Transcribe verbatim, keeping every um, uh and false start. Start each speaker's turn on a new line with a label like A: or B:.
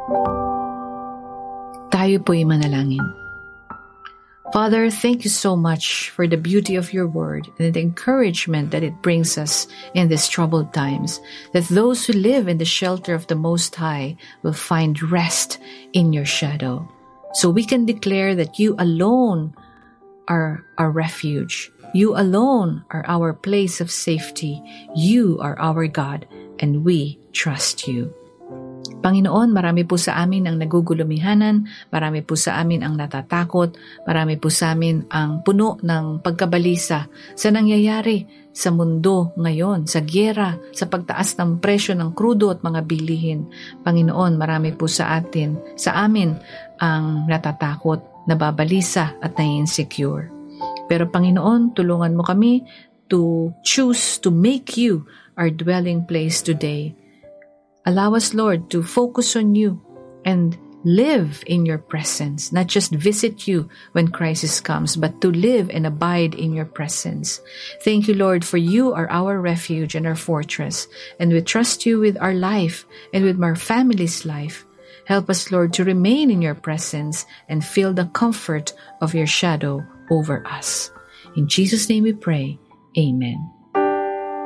A: Tayo po'y manalangin. Father, thank you so much for the beauty of your word and the encouragement that it brings us in these troubled times, that those who live in the shelter of the Most High will find rest in your shadow. So we can declare that you alone are our refuge. You alone are our place of safety. You are our God, and we trust you. Panginoon, marami po sa amin ang nagugulumihanan, marami po sa amin ang natatakot, marami po sa amin ang puno ng pagkabalisa sa nangyayari sa mundo ngayon, sa gyera, sa pagtaas ng presyo ng krudo at mga bilihin. Panginoon, marami po sa atin, sa amin ang natatakot, nababalisa at nai-insecure. Pero Panginoon, tulungan mo kami to choose to make you our dwelling place today. Allow us, Lord, to focus on you and live in your presence, not just visit you when crisis comes, but to live and abide in your presence. Thank you, Lord, for you are our refuge and our fortress, and we trust you with our life and with our family's life. Help us, Lord, to remain in your presence and feel the comfort of your shadow over us. In Jesus' name we pray. Amen.